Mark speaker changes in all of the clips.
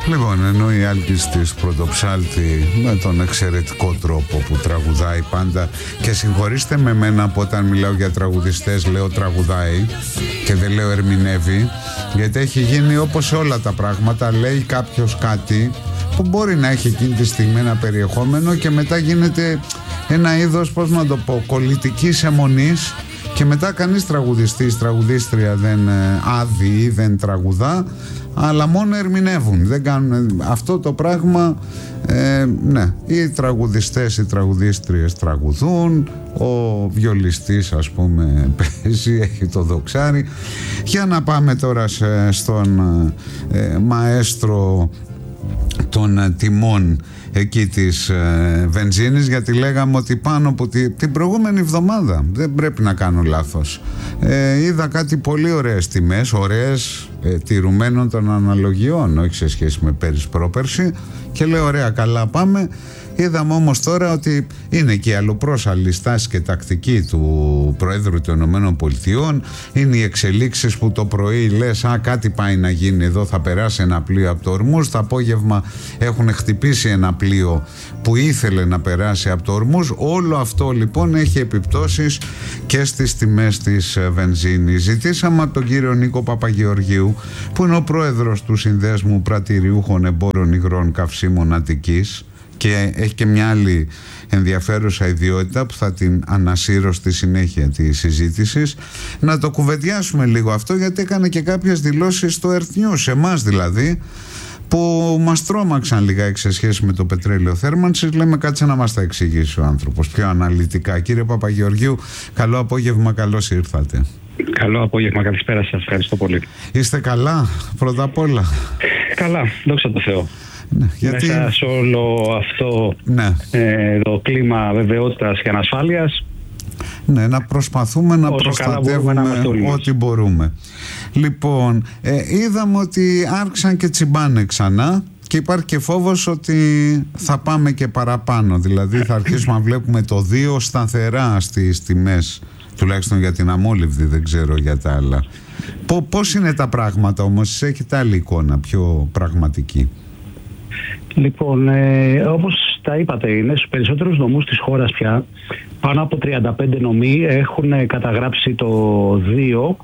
Speaker 1: Λοιπόν, ενώ η Άλκης της Πρωτοψάλτη με τον εξαιρετικό τρόπο που τραγουδάει πάντα, και συγχωρήστε με μένα που όταν μιλάω για τραγουδιστές λέω τραγουδάει και δεν λέω ερμηνεύει, γιατί έχει γίνει όπως σε όλα τα πράγματα, λέει κάποιος κάτι που μπορεί να έχει εκείνη τη στιγμή ένα περιεχόμενο και μετά γίνεται ένα είδος, πώς να το πω, κολλητικής αιμονής, και μετά κανείς τραγουδιστής, τραγουδίστρια δεν άδει, δεν τραγουδά, αλλά μόνο ερμηνεύουν, δεν κάνουν αυτό το πράγμα. Ναι, οι τραγουδιστές, οι τραγουδίστριες τραγουδούν, ο βιολιστής ας πούμε παίζει, έχει το δοξάρι. Για να πάμε τώρα στον μαέστρο των τιμών εκεί της βενζίνης, γιατί λέγαμε ότι πάνω από την προηγούμενη εβδομάδα, δεν πρέπει να κάνω λάθος, είδα κάτι πολύ ωραίες τιμές, ωραίες, τηρουμένων των αναλογιών, όχι σε σχέση με πέρυσι πρόπερσι, και λέω ωραία, καλά πάμε. Είδαμε όμως τώρα ότι είναι και η αλλοπρόσαλη στάση και τακτική του Προέδρου των Ηνωμένων Πολιτειών. Είναι οι εξελίξεις που το πρωί λες κάτι πάει να γίνει εδώ, θα περάσει ένα πλοίο από το Ορμούζ. Το απόγευμα έχουν χτυπήσει ένα πλοίο που ήθελε να περάσει από το Ορμούζ. Όλο αυτό λοιπόν έχει επιπτώσεις και στις τιμές της βενζίνης. Ζητήσαμε από τον κύριο Νίκο Παπαγεωργίου, που είναι ο πρόεδρος του Συνδέσμου Πρατηριούχων Εμπόρων Υγρών Καυσίμων Αττικής, και έχει και μια άλλη ενδιαφέρουσα ιδιότητα που θα την ανασύρω στη συνέχεια της συζήτησης, να το κουβεντιάσουμε λίγο αυτό, γιατί έκανε και κάποιες δηλώσεις στο Earth News, εμάς δηλαδή, που μας τρόμαξαν λιγάκι σε σχέση με το πετρέλαιο θέρμανσης. Λέμε κάτσε να μας τα εξηγήσει ο άνθρωπος πιο αναλυτικά. Κύριε Παπαγεωργίου, καλό απόγευμα, καλώς ήρθατε. Καλό απόγευμα, καλησπέρα σας, ευχαριστώ πολύ. Είστε καλά, πρώτα απ' όλα?
Speaker 2: Καλά, δόξα τω Θεώ.
Speaker 1: Ναι, γιατί...
Speaker 2: Μέσα σε όλο αυτό το κλίμα βεβαιότητας και ανασφάλειας,
Speaker 1: ναι, να προσπαθούμε να προστατεύουμε ό,τι μπορούμε. Λοιπόν, είδαμε ότι άρχισαν και τσιμπάνε ξανά, και υπάρχει και φόβος ότι θα πάμε και παραπάνω. Δηλαδή θα αρχίσουμε να βλέπουμε το 2 σταθερά στις τιμές, τουλάχιστον για την αμόλυβδη, δεν ξέρω για τα άλλα. Πώς είναι τα πράγματα όμως, έχετε άλλη εικόνα, πιο πραγματική?
Speaker 2: Λοιπόν, όπως τα είπατε, είναι στους περισσότερους νομούς της χώρας πια. Πάνω από 35 νομοί έχουν καταγράψει το 2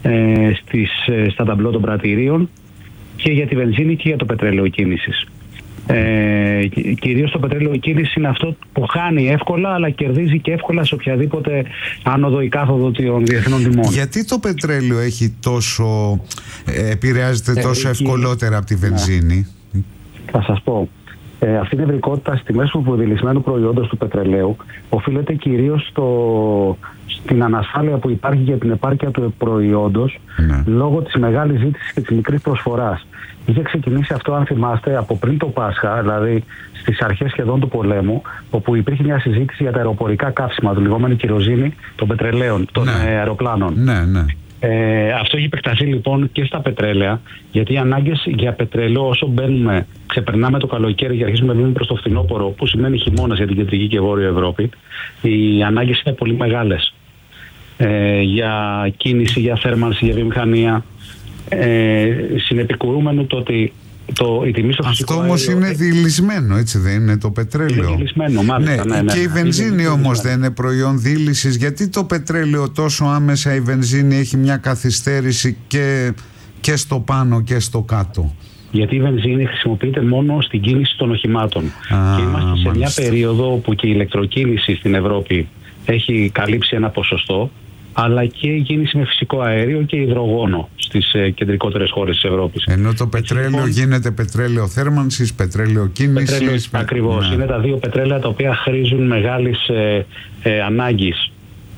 Speaker 2: στα ταμπλό των πρατηρίων, και για τη βενζίνη και για το πετρέλαιο κίνησης. Κυρίως το πετρέλαιο κίνηση είναι αυτό που χάνει εύκολα, αλλά κερδίζει και εύκολα σε οποιαδήποτε άνοδο ή κάθοδο των διεθνών τιμών.
Speaker 1: Γιατί το πετρέλαιο έχει τόσο, επηρεάζεται τόσο ευκολότερα από τη βενζίνη?
Speaker 2: Θα σας πω. Αυτή η νευρικότητα στις τιμές του υποδηλισμένου προϊόντος του πετρελαίου οφείλεται κυρίως στην ανασφάλεια που υπάρχει για την επάρκεια του προϊόντος, λόγω της μεγάλης ζήτησης και της μικρής προσφοράς. Είχε ξεκινήσει αυτό, αν θυμάστε, από πριν το Πάσχα, δηλαδή στις αρχές σχεδόν του πολέμου, όπου υπήρχε μια συζήτηση για τα αεροπορικά καύσιμα, τη λεγόμενη κυροζήνη των πετρελαίων, των αεροπλάνων. Αυτό έχει επεκταθεί λοιπόν και στα πετρέλαια, γιατί οι ανάγκες για πετρέλαιο, όσο ξεπερνάμε το καλοκαίρι και αρχίζουμε να δίνουμε προς το φθινόπωρο, που σημαίνει χειμώνας για την κεντρική και βόρεια Ευρώπη, οι ανάγκες είναι πολύ μεγάλες για κίνηση, για θέρμανση, για βιομηχανία. Συνεπικουρούμενο το ότι η τιμή στο φυσικό
Speaker 1: αυτό όμως είναι διηλυσμένο, έτσι δεν είναι το πετρέλαιο? Είναι
Speaker 2: διηλυσμένο, μάλιστα.
Speaker 1: Και η βενζίνη όμως δεν είναι προϊόν δίλυσης? Γιατί το πετρέλαιο τόσο άμεσα, η βενζίνη έχει μια καθυστέρηση και στο πάνω και στο κάτω?
Speaker 2: Γιατί η βενζίνη χρησιμοποιείται μόνο στην κίνηση των οχημάτων. Και είμαστε σε μια περίοδο όπου και η ηλεκτροκίνηση στην Ευρώπη έχει καλύψει ένα ποσοστό, αλλά και η κίνηση με φυσικό αέριο και υδρογόνο στις κεντρικότερες χώρες της Ευρώπης.
Speaker 1: Ενώ το πετρέλαιο γίνεται πετρέλαιο θέρμανσης, πετρέλαιο κίνησης.
Speaker 2: Ακριβώς. Είναι τα δύο πετρέλαια τα οποία χρήζουν μεγάλης ανάγκης,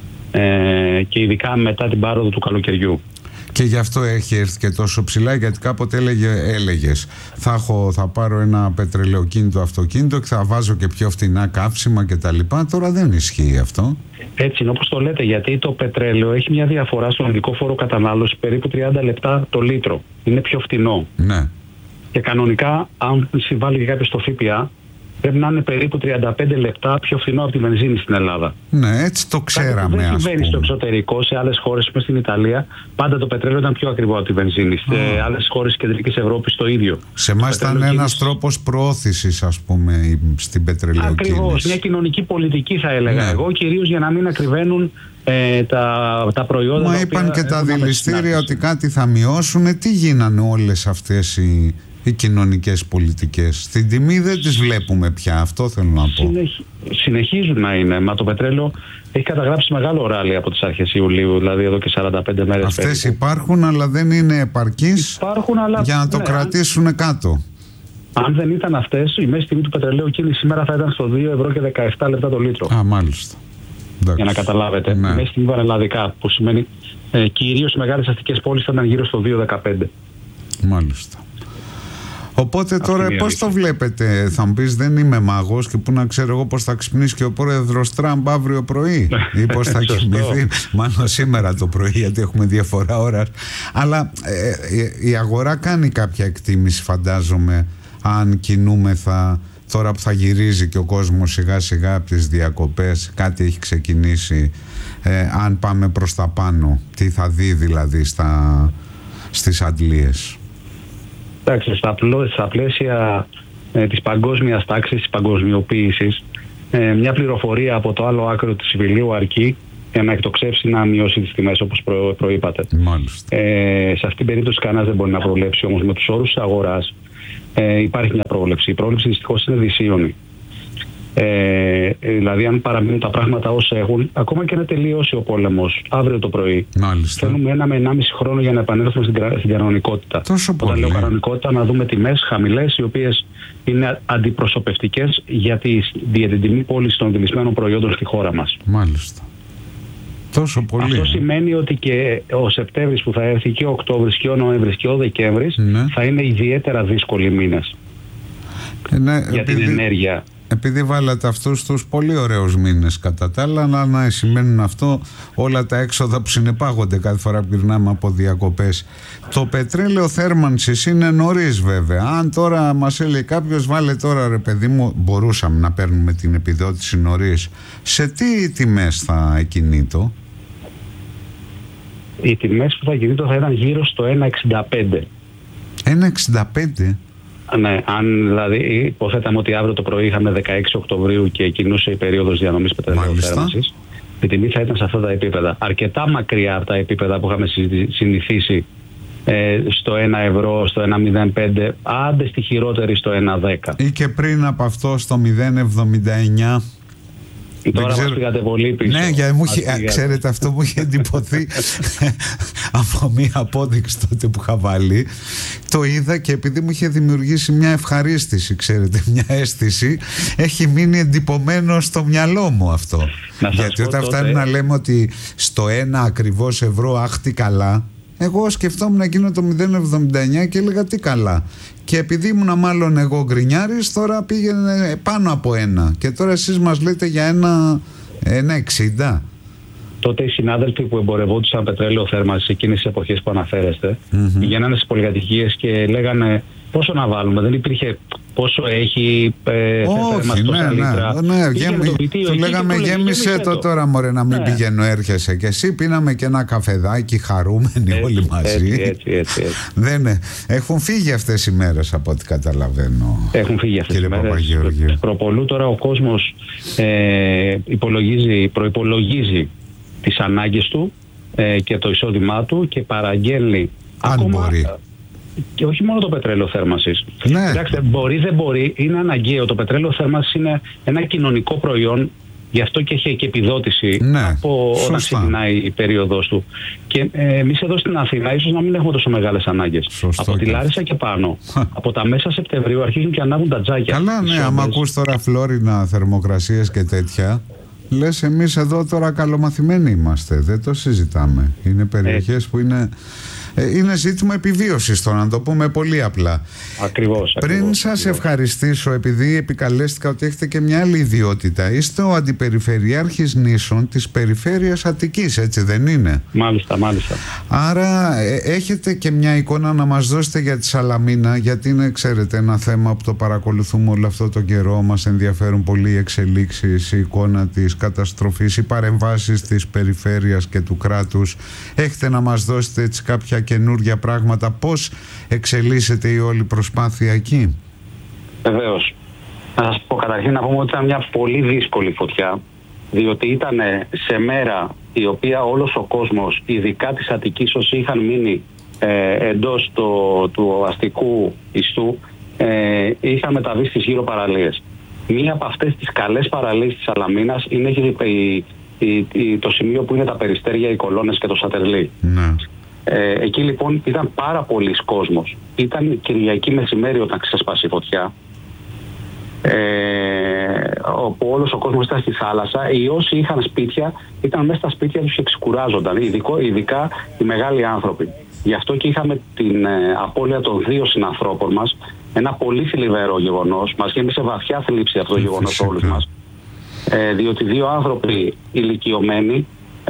Speaker 2: και ειδικά μετά την πάροδο του καλοκαιριού.
Speaker 1: Και γι' αυτό έχει έρθει και τόσο ψηλά, γιατί κάποτε έλεγες θα πάρω ένα πετρελαιοκίνητο αυτοκίνητο και θα βάζω και πιο φτηνά καύσιμα κτλ. Τώρα δεν ισχύει αυτό.
Speaker 2: Έτσι είναι όπως το λέτε, γιατί το πετρέλαιο έχει μια διαφορά στον οδικό φόρο κατανάλωση περίπου 30 λεπτά το λίτρο. Είναι πιο φτηνό.
Speaker 1: Ναι.
Speaker 2: Και κανονικά, αν συμβάλλει κάποιος στο ΦΠΑ, πρέπει να είναι περίπου 35 λεπτά πιο φθηνό από τη βενζίνη στην Ελλάδα.
Speaker 1: Ναι, έτσι το ξέραμε.
Speaker 2: Δεν συμβαίνει στο εξωτερικό, σε άλλες χώρες, όπως στην Ιταλία, πάντα το πετρέλαιο ήταν πιο ακριβό από τη βενζίνη. Σε άλλες χώρες της Κεντρικής Ευρώπης το ίδιο.
Speaker 1: Σε εμάς ήταν ένας τρόπος προώθησης, ας πούμε, στην πετρελαιοκίνηση.
Speaker 2: Ακριβώς, μια κοινωνική πολιτική θα έλεγα εγώ, κυρίως για να μην ακριβένουν τα προϊόντα.
Speaker 1: Μα είπαν και τα δηληστήρια ότι κάτι θα μειώσουν. Τι γίνανε όλες αυτές οι κοινωνικές πολιτικές? Στην τιμή δεν τις βλέπουμε πια, αυτό θέλω να πω.
Speaker 2: Συνεχίζουν να είναι. Μα το πετρέλαιο έχει καταγράψει μεγάλο ράλι από τις αρχές Ιουλίου, δηλαδή εδώ και 45 μέρες.
Speaker 1: Αυτές υπάρχουν, αλλά δεν είναι επαρκείς για να το κρατήσουν κάτω.
Speaker 2: Αν δεν ήταν αυτές, η μέση τιμή του πετρελαίου εκείνη σήμερα θα ήταν στο 2 ευρώ και 17 λεπτά το λίτρο.
Speaker 1: Α, μάλιστα.
Speaker 2: Για να καταλάβετε.
Speaker 1: Ναι.
Speaker 2: Η μέση τιμή πανελλαδικά, που σημαίνει κυρίως οι μεγάλες αστικές πόλεις θα ήταν γύρω στο 2,15.
Speaker 1: Μάλιστα. Οπότε τώρα πώς το βλέπετε? Θα μου πεις, δεν είμαι μάγος και πού να ξέρω εγώ πώς θα ξυπνήσει και ο πρόεδρος Τραμπ αύριο πρωί ή πώς θα κοιμηθεί, μάλλον σήμερα το πρωί, γιατί έχουμε διαφορά ώρας. Αλλά η αγορά κάνει κάποια εκτίμηση, φαντάζομαι, αν κινούμεθα τώρα που θα γυρίζει και ο κόσμος σιγά σιγά από τις διακοπές, κάτι έχει ξεκινήσει, αν πάμε προς τα πάνω, τι θα δει δηλαδή στις αντλίες?
Speaker 2: Εντάξει, στα πλαίσια της παγκόσμιας τάξης, της παγκοσμιοποίησης, μια πληροφορία από το άλλο άκρο του Συμβιλίου αρκεί για να εκτοξεύσει να μειώσει τις τιμές, όπως προείπατε.
Speaker 1: Μάλιστα.
Speaker 2: Σε αυτήν την περίπτωση κανένας δεν μπορεί να προβλέψει, όμως με τους όρους της αγοράς υπάρχει μια πρόβλεψη. Η πρόβλεψη δυστυχώς είναι δυσίωνη. Δηλαδή, αν παραμείνουν τα πράγματα όσα έχουν, ακόμα και να τελειώσει ο πόλεμος αύριο το πρωί, θέλουμε 1 με 1,5 χρόνο για να επανέλθουμε στην κανονικότητα. Όταν λέω κανονικότητα, να δούμε τιμές χαμηλές, οι οποίες είναι αντιπροσωπευτικές για την τιμή πώληση των δηλισμένων προϊόντων στη χώρα μας.
Speaker 1: Μάλιστα. Τόσο πολύ.
Speaker 2: Αυτό σημαίνει ότι και ο Σεπτέμβρης που θα έρθει, και ο Οκτώβρης και ο Νοέμβρης και ο Δεκέμβρης θα είναι ιδιαίτερα δύσκολοι μήνες για την ενέργεια.
Speaker 1: Επειδή βάλατε αυτούς τους πολύ ωραίους μήνες κατά τα άλλα, αλλά να σημαίνουν αυτό όλα τα έξοδα που συνεπάγονται κάθε φορά που γυρνάμε από διακοπές. Το πετρέλαιο θέρμανσης είναι νωρίς βέβαια. Αν τώρα μας έλεγε κάποιος, βάλε τώρα ρε παιδί μου, μπορούσαμε να παίρνουμε την επιδότηση νωρίς, σε τι τιμές θα εκκινήτω?
Speaker 2: Οι τιμές που θα κινήτω θα ήταν γύρω στο 1,65.
Speaker 1: 1,65?
Speaker 2: Ναι, αν δηλαδή υποθέταμε ότι αύριο το πρωί είχαμε 16 Οκτωβρίου και κινούσε η περίοδος διανομής πετρελαίου θέρμανσης, η τιμή θα ήταν σε αυτά τα επίπεδα. Αρκετά μακριά από τα επίπεδα που είχαμε συνηθίσει στο 1 ευρώ, στο 1,05, άντε στη χειρότερη στο 1,10.
Speaker 1: Ή και πριν από αυτό στο 0,79.
Speaker 2: Τώρα μας πήγατε πολύ πίσω.
Speaker 1: Ναι, ξέρετε, αυτό μου είχε εντυπωθεί από μία απόδειξη τότε που είχα βάλει. Το είδα και επειδή μου είχε δημιουργήσει μια ευχαρίστηση, ξέρετε, μια αίσθηση, έχει μείνει εντυπωμένο στο μυαλό μου αυτό. Γιατί όταν φτάνει να λέμε ότι στο 1 ακριβώς ευρώ, αχ τι καλά, εγώ σκεφτόμουν εκείνο το 0,79 και έλεγα τι καλά. Και επειδή ήμουνα μάλλον εγώ γκρινιάρης, τώρα πήγαινε πάνω από 1. Και τώρα εσείς μας λέτε για 1,60.
Speaker 2: Τότε οι συνάδελφοι που εμπορευόντουσαν πετρέλαιο θέρμανσης εκείνες τις εποχές που αναφέρεστε, πηγαίνανε στις πολυκατοικίες και λέγανε πόσο να βάλουμε. Δεν υπήρχε πόσο έχει.
Speaker 1: Όχι, του λέγαμε γέμισε το τώρα μωρέ, να μην πηγαίνω, έρχεσαι. Και εσύ πίναμε και ένα καφεδάκι χαρούμενοι όλοι μαζί.
Speaker 2: Έτσι.
Speaker 1: Έχουν φύγει αυτές οι μέρες από ό,τι καταλαβαίνω.
Speaker 2: Έχουν φύγει αυτές οι μέρες. Προπολού τώρα ο κόσμος προϋπολογίζει τις ανάγκες του και το εισόδημά του και παραγγέλνει.
Speaker 1: Αν μπορεί.
Speaker 2: Και όχι μόνο το πετρέλαιο θέρμανσης.
Speaker 1: Ναι.
Speaker 2: Κοιτάξτε, μπορεί δεν μπορεί, είναι αναγκαίο. Το πετρέλαιο θέρμανσης είναι ένα κοινωνικό προϊόν, γι' αυτό και έχει και επιδότηση από όταν ξεκινάει η περίοδος του. Και εμείς εδώ στην Αθήνα ίσως να μην έχουμε τόσο μεγάλες ανάγκες. Από τη Λάρισα και πάνω, από τα μέσα Σεπτεμβρίου αρχίζουν και ανάβουν τα τζάκια.
Speaker 1: Καλά, ναι, άμα ακούς τώρα Φλόρινα, θερμοκρασίες και τέτοια, λες εμείς εδώ τώρα καλομαθημένοι είμαστε, δεν το συζητάμε. Είναι περιοχές που είναι Είναι ζήτημα επιβίωσης τώρα, να το πούμε πολύ απλά.
Speaker 2: Ακριβώς.
Speaker 1: Πριν σας ευχαριστήσω, επειδή επικαλέστηκα ότι έχετε και μια άλλη ιδιότητα, είστε ο Αντιπεριφερειάρχης Νήσων της Περιφέρειας Αττικής, έτσι δεν είναι?
Speaker 2: Μάλιστα.
Speaker 1: Άρα έχετε και μια εικόνα να μας δώσετε για τη Σαλαμίνα, γιατί είναι, ξέρετε, ένα θέμα που το παρακολουθούμε όλο αυτό τον καιρό. Μας ενδιαφέρουν πολύ οι εξελίξεις, η εικόνα της καταστροφής, οι παρεμβάσεις της περιφέρειας και του κράτους. Έχετε να μας δώσετε έτσι κάποια καινούργια πράγματα, πώς εξελίσσεται η όλη προσπάθεια εκεί?
Speaker 2: Βεβαίως. Να σας πω καταρχήν να πούμε ότι ήταν μια πολύ δύσκολη φωτιά, διότι ήταν σε μέρα η οποία όλος ο κόσμος, ειδικά της Αττικής, όσοι είχαν μείνει εντός του αστικού ιστού, είχαν μεταβεί στις γύρω παραλίες. Μία από αυτές τις καλές παραλίες της Σαλαμίνας είναι το σημείο που είναι τα Περιστέρια, οι Κολόνες και το Σατερλί.
Speaker 1: Ναι.
Speaker 2: Εκεί λοιπόν ήταν πάρα πολλής κόσμος. Ήταν Κυριακή μεσημέρι όταν ξέσπασε η φωτιά, όπου όλος ο κόσμος ήταν στη θάλασσα. Οι όσοι είχαν σπίτια ήταν μέσα στα σπίτια τους και ξεκουράζονταν, ειδικά οι μεγάλοι άνθρωποι. Γι' αυτό και είχαμε την απώλεια των 2 συνανθρώπων μας. Ένα πολύ θλιβερό γεγονός. Μας γέμισε βαθιά θλίψη αυτό το γεγονός όλους μας. Διότι 2 άνθρωποι ηλικιωμένοι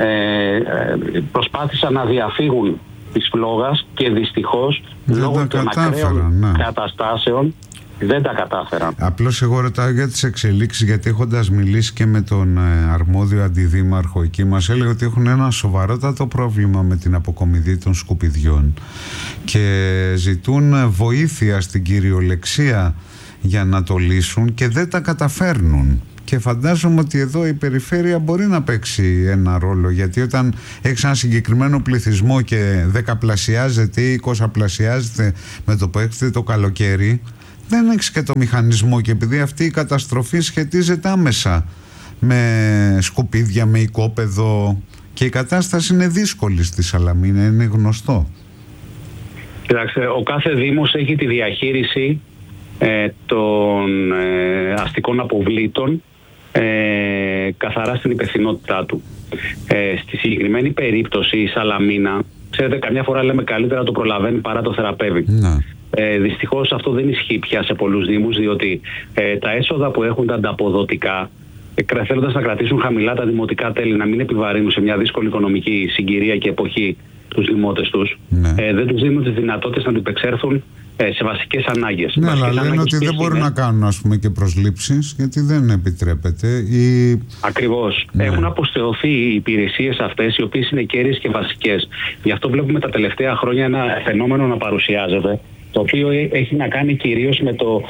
Speaker 2: προσπάθησαν να διαφύγουν της φλόγας και δυστυχώς λόγω των ακραίων καταστάσεων δεν τα κατάφεραν.
Speaker 1: Απλώς εγώ ρωτάω για τις εξελίξεις, γιατί έχοντας μιλήσει και με τον αρμόδιο αντιδήμαρχο εκεί, μας έλεγε ότι έχουν ένα σοβαρότατο πρόβλημα με την αποκομιδή των σκουπιδιών και ζητούν βοήθεια στην κυριολεξία για να το λύσουν και δεν τα καταφέρνουν. Και φαντάζομαι ότι εδώ η περιφέρεια μπορεί να παίξει ένα ρόλο, γιατί όταν έχεις ένα συγκεκριμένο πληθυσμό και 10πλασιάζεται ή 20πλασιάζεται με το που έχετε το καλοκαίρι, δεν έχεις και το μηχανισμό, και επειδή αυτή η καταστροφή σχετίζεται άμεσα με σκουπίδια, με οικόπεδο, και η κατάσταση είναι δύσκολη στη Σαλαμίνα, είναι γνωστό.
Speaker 2: Κοιτάξτε, ο κάθε Δήμος έχει τη διαχείριση των αστικών αποβλήτων καθαρά στην υπευθυνότητά του. Στη συγκεκριμένη περίπτωση η Σαλαμίνα, ξέρετε, καμιά φορά λέμε καλύτερα το προλαβαίνει παρά το θεραπεύει.
Speaker 1: Ναι.
Speaker 2: Δυστυχώς αυτό δεν ισχύει πια σε πολλούς Δήμους, διότι τα έσοδα που έχουν τα ανταποδοτικά, θέλοντας να κρατήσουν χαμηλά τα δημοτικά τέλη, να μην επιβαρύνουν σε μια δύσκολη οικονομική συγκυρία και εποχή τους δημότες τους, δεν τους δίνουν τις δυνατότητες να αντιπεξέλθουν σε βασικές ανάγκες.
Speaker 1: Ναι, αλλά λένε ότι δεν μπορούν να κάνουν, ας πούμε, και προσλήψεις, γιατί δεν επιτρέπεται.
Speaker 2: Ακριβώς. Ναι. Έχουν αποστεωθεί οι υπηρεσίες αυτές, οι οποίες είναι κέρυες και βασικές. Γι' αυτό βλέπουμε τα τελευταία χρόνια ένα φαινόμενο να παρουσιάζεται, το οποίο έχει να κάνει κυρίως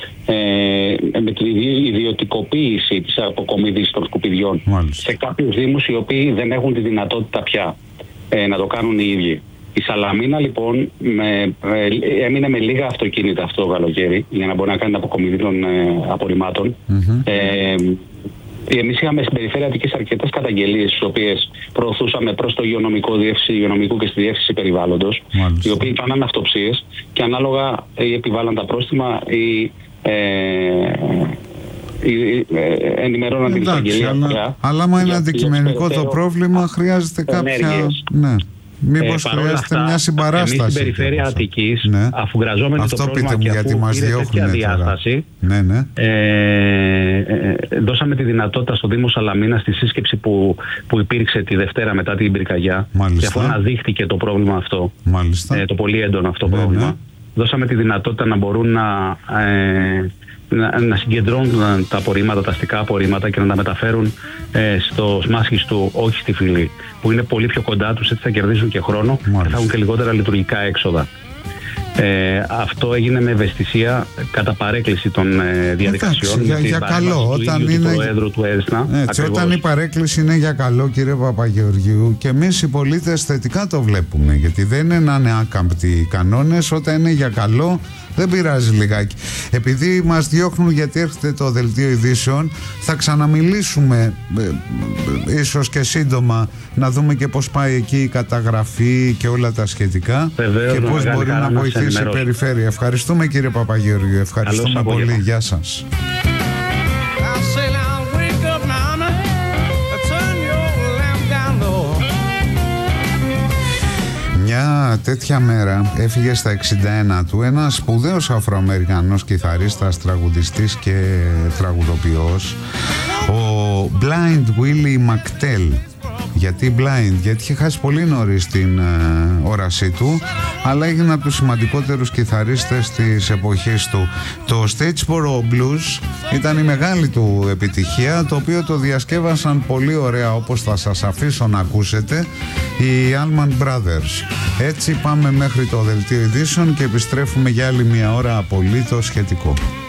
Speaker 2: με την ιδιωτικοποίηση της αποκομιδής των σκουπιδιών.
Speaker 1: Μάλιστα.
Speaker 2: Σε κάποιους Δήμους οι οποίοι δεν έχουν τη δυνατότητα πια να το κάνουν οι ίδιοι. Η Σαλαμίνα λοιπόν έμεινε με λίγα αυτοκίνητα αυτό το καλοκαίρι για να μπορεί να κάνει την αποκομιδή των απορριμμάτων. Εμείς είχαμε στην Περιφέρεια Αττικής αρκετές καταγγελίες, τις οποίες προωθούσαμε προς το υγειονομικό, διεύθυνση υγειονομικού και στη διεύθυνση περιβάλλοντος, οι οποίοι κάναν αυτοψίες και ανάλογα ή επιβάλλαν τα πρόστιμα ή ενημερώναν την εισαγγελία.
Speaker 1: Αλλά άμα είναι αντικειμενικό το πρόβλημα, χρειάζεται κάποια... Ναι. Μήπως χρειάζεται μια συμπαράσταση.
Speaker 2: Εμείς στην Περιφέρεια Αττικής, αφού γραζόμενοι το πρόβλημα και αφού πήρε τέτοια διάσταση, δώσαμε τη δυνατότητα στο Δήμο Σαλαμίνα, στη σύσκεψη που υπήρξε τη Δευτέρα μετά την πυρκαγιά, και αφού αναδείχθηκε το πρόβλημα αυτό, το πολύ έντονο αυτό πρόβλημα, δώσαμε τη δυνατότητα να μπορούν να συγκεντρώνουν τα απορρίμματα, τα αστικά απορρίμματα, και να τα μεταφέρουν στο Σμάσχης του, όχι στη Φυλή, που είναι πολύ πιο κοντά τους, έτσι θα κερδίσουν και χρόνο και θα έχουν και λιγότερα λειτουργικά έξοδα. Αυτό έγινε με ευαισθησία κατά παρέκκληση των διαδικασιών.
Speaker 1: Για καλό.
Speaker 2: Του Προέδρου του ΕΣΝΑ.
Speaker 1: Όταν η παρέκκληση είναι για καλό, κύριε Παπαγεωργίου, και εμείς οι πολίτες θετικά το βλέπουμε, γιατί δεν είναι να είναι άκαμπτοι οι κανόνες. Όταν είναι για καλό, δεν πειράζει λιγάκι. Επειδή μας διώχνουν γιατί έρχεται το δελτίο ειδήσεων, θα ξαναμιλήσουμε ίσως και σύντομα, να δούμε και πώς πάει εκεί η καταγραφή και όλα τα σχετικά.
Speaker 2: Βεβαίως,
Speaker 1: και πώς μπορεί να βοηθήσει η περιφέρεια. Ευχαριστούμε, κύριε Παπαγεωργίου. Ευχαριστούμε πολύ. Γεια σας. Μια τέτοια μέρα έφυγε στα 61 του ένας σπουδαίος Αφροαμερικανός κιθαρίστας, τραγουδιστής και τραγουδοποιός, ο Blind Willie McTell. Γιατί blind? Γιατί είχε χάσει πολύ νωρίς την όρασή του, αλλά έγινε από τους σημαντικότερους κιθαρίστες της εποχής του. Το Statesboro Blues ήταν η μεγάλη του επιτυχία, το οποίο το διασκεύασαν πολύ ωραία, όπως θα σας αφήσω να ακούσετε, οι Allman Brothers. Έτσι πάμε μέχρι το δελτίο ειδήσεων και επιστρέφουμε για άλλη μια ώρα απολύτως σχετικό.